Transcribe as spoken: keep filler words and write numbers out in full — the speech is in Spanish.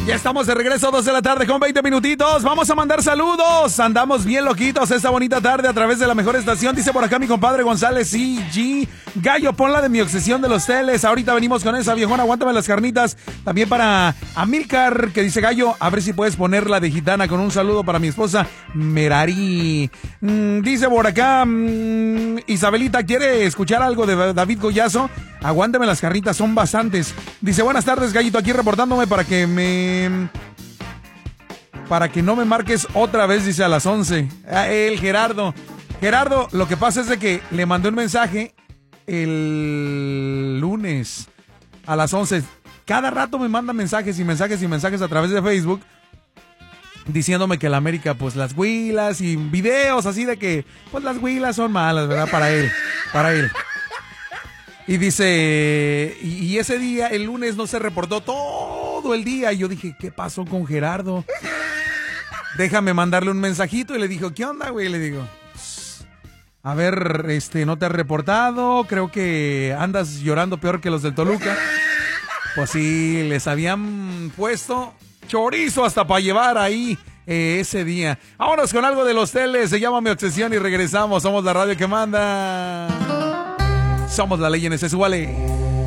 Ya estamos de regreso, dos de la tarde con veinte minutitos. Vamos a mandar saludos. Andamos bien loquitos esta bonita tarde a través de la mejor estación. Dice por acá mi compadre González C G. Gallo, ponla de mi obsesión de los teles. Ahorita venimos con esa, viejona. Aguántame las carnitas. También para Amilcar, que dice Gallo, a ver si puedes ponerla de gitana con un saludo para mi esposa Merari. Mm, dice por acá mm, Isabelita, ¿quiere escuchar algo de David Goyazo? Aguántame las carnitas, son bastantes. Dice, buenas tardes, Gallito, aquí reportándome para que me... Para que no me marques otra vez, dice, a las once. Ah, el Gerardo. Gerardo, lo que pasa es de que le mandé un mensaje el lunes a las once. Cada rato me manda mensajes y mensajes y mensajes a través de Facebook diciéndome que la América, pues las huilas y videos así de que, pues las huilas son malas, ¿verdad? Para él, para él. Y dice, y, y ese día, el lunes, no se reportó todo el día. Y yo dije, ¿qué pasó con Gerardo? Déjame mandarle un mensajito. Y le dijo, ¿qué onda, güey? Le digo, a ver, este, ¿no te has reportado? Creo que andas llorando peor que los del Toluca. Pues sí, les habían puesto chorizo hasta para llevar ahí eh, ese día. Vámonos con algo de los teles. Se llama Mi Obsesión y regresamos. Somos la radio que manda. Somos la ley en ese, súbale.